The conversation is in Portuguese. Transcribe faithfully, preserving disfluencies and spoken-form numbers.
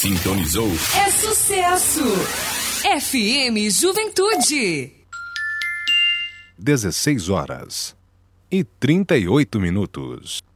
sintonizou. É sucesso! F M Juventude. dezesseis horas e trinta e oito minutos.